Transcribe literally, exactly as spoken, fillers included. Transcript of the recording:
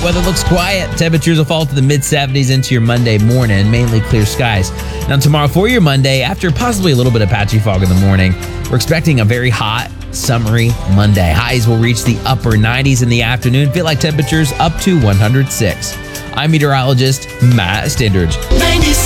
weather looks quiet. Temperatures will fall to the mid seventies into your Monday morning, mainly clear skies. Now tomorrow for your Monday, after possibly a little bit of patchy fog in the morning, we're expecting a very hot, summery Monday. Highs will reach the upper nineties in the afternoon. Feel like temperatures up to one hundred six. I'm meteorologist Matt Standridge.